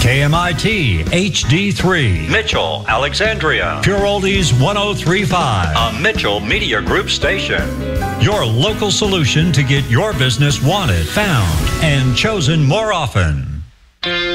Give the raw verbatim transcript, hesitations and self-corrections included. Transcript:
K M I T H D three, Mitchell, Alexandria. Pure Oldies one oh three point five. A Mitchell Media Group station. Your local solution to get your business wanted, found, and chosen more often.